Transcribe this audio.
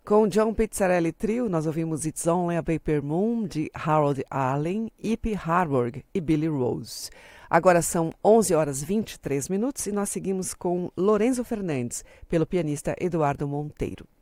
Com John Pizzarelli Trio, nós ouvimos It's Only a Paper Moon, de Harold Arlen, Ip Harburg e Billy Rose. Agora são 11 horas e 23 minutos e nós seguimos com Lorenzo Fernandes, pelo pianista Eduardo Monteiro.